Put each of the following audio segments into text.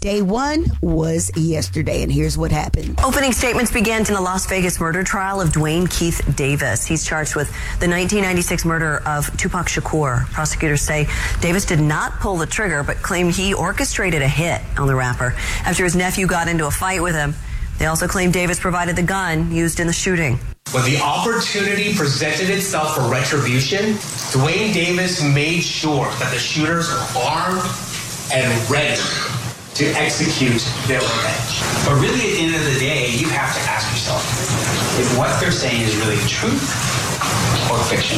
day one was yesterday, and here's what happened. Opening statements began in the Las Vegas murder trial of Dwayne Keith Davis. He's charged with the 1996 murder of Tupac Shakur. Prosecutors say Davis did not pull the trigger, but claim he orchestrated a hit on the rapper after his nephew got into a fight with him. They also claim Davis provided the gun used in the shooting. When the opportunity presented itself for retribution, Dwayne Davis made sure that the shooters were armed and ready to execute their revenge. But really, at the end of the day, you have to ask yourself if what they're saying is really truth or fiction.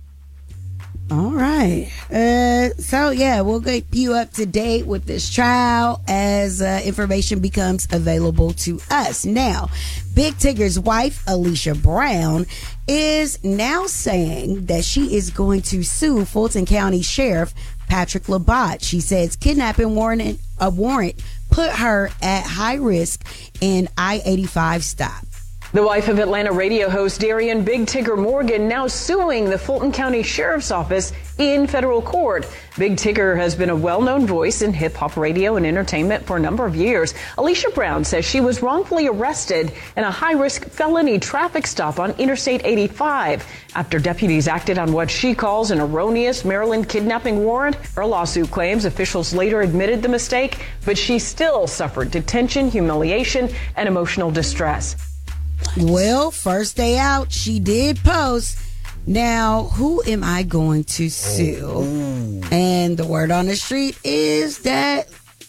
All right. We'll get you up to date with this trial as information becomes available to us. Now, Big Tigger's wife, Alicia Brown, is now saying that she is going to sue Fulton County Sheriff Patrick Labatt. She says kidnapping warrant put her at high risk in I-85 stop. The wife of Atlanta radio host Darian Big Tigger Morgan now suing the Fulton County Sheriff's Office in federal court. Big Tigger has been a well-known voice in hip-hop radio and entertainment for a number of years. Alicia Brown says she was wrongfully arrested in a high-risk felony traffic stop on Interstate 85 after deputies acted on what she calls an erroneous Maryland kidnapping warrant. Her lawsuit claims officials later admitted the mistake, but she still suffered detention, humiliation, and emotional distress. Well, first day out, she did post. Now, who am I going to sue? And the word on the street is that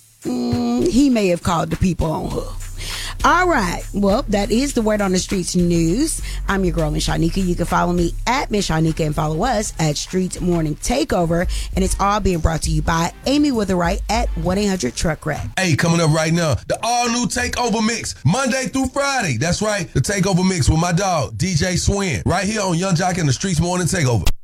he may have called the people on her. All right. Well, that is the word on the streets news. I'm your girl, Miss Shanika. You can follow me at Miss Shanika and follow us at Streets Morning Takeover. And it's all being brought to you by Amy Witherite at 1-800-TRUCK-RACK. Hey, coming up right now, the all-new Takeover Mix, Monday through Friday. That's right, the Takeover Mix with my dog, DJ Swin, right here on Young Jock and the Streets Morning Takeover.